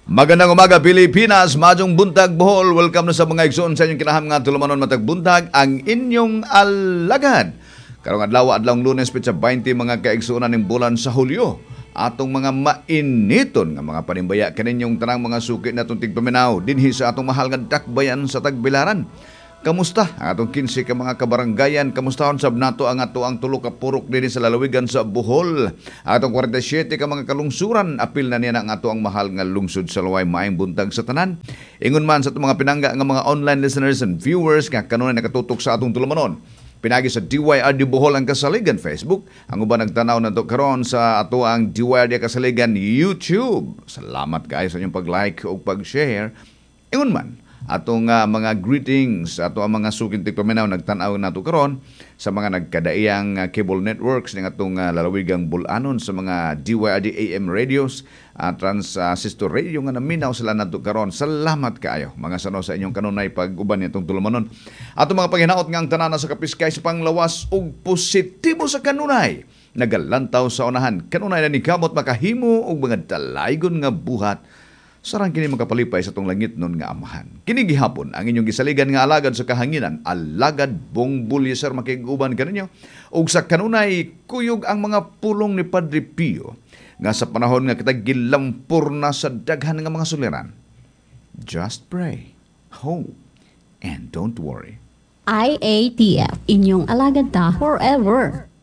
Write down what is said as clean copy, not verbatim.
Magandang umaga Pilipinas, Majong Buntag Bohol. Welcome na sa mga igsoon sa inyong kinaham nga tulumanon matag buntag ang inyong alagad. Karong adlaw Lunes petsa 20 mga kaigsuonan ning bulan sa Hulyo. Atong mga mainiton nga mga panimbaya kaninyong tanang mga suki natong tigpaminaw dinhi sa atong mahal nga dakbayan sa Tagbilaran. Kamusta ang atong 15 ka mga kabaranggayan? Kamustahon sab nato ang ato ang tulo ka purok dinhi sa lalawigan sa Bohol. Atong 47 ka mga kalungsuran apil na niya ang ato ang mahal nga lungsod sa Luway. Maayong buntag sa tanan. Ingon man sa atong mga pinangga nga mga online listeners and viewers nga kanunay nakatutok sa atong tulumanon. Pinagi sa DYRD Bohol ang Kasaligan Facebook. Ang uban nagtanaw na to karon sa ato ang DYRD Kasaligan YouTube. Salamat kayo sa inyong pag-like o pag-share. Ingon man atong mga greetings ato ang mga sukintig paminaw nagtan-aw nato karon sa mga nagkadaiyang cable networks ning atong lalawigang bulanon sa mga DYRD AM radios transistor radio nga naminaw sila nato karon. Salamat kaayo mga sano sa inyong kanunay pag-uban nitong tulumanon. Atong mga paghinaot nga ang tanan sa kapiskay sa panglawas ug positibo sa kanunay nagalantaw sa unahan kanunay na ni kamot makahimo og mga dalaygon nga buhat. Sarang kini makapalipay sa tong langit nun nga amahan. Kini gihapon ang inyong gisaligan nga alagad sa kahanginan, alagad Bongbol Yeser makiguban kaninyo. Ug sa kanunay kuyog ang mga pulong ni Padre Pio nga sa panahon nga kitag gilampur na sa daghan nga mga suliran. Just pray, hope, and don't worry. IATF, inyong alagad ta forever.